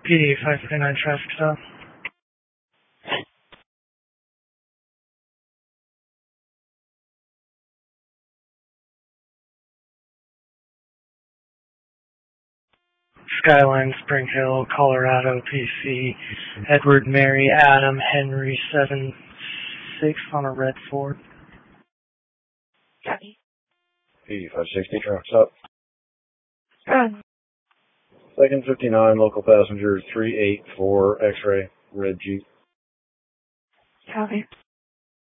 PD 539 traffic stop. Skyline, Spring Hill, Colorado, PC, Edward, Mary, Adam, Henry, 7-6 on a red Ford. Copy. PD 560 traffic stop. Run. Second 59, local passenger 384 X-ray, red Jeep. Copy.